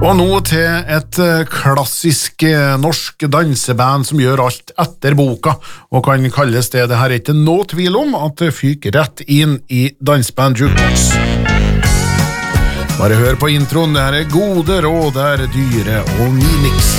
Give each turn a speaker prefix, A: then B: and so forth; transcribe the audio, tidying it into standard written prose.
A: Og nå til et klassisk norsk danseband som gjør alt etter boka, og kan kalles det her ikke noe tvil om at det fyker rett inn i Dansband Jukebox. Bare hør på introen, det her Gode råd, Dyre og Minix.